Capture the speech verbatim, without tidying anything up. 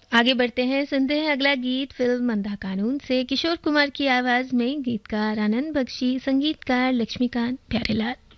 आगे बढ़ते हैं, सुनते हैं अगला गीत फिल्म अंधा कानून से। किशोर कुमार की आवाज में गीतकार आनंद बख्शी, संगीतकार लक्ष्मीकांत प्यारेलाल।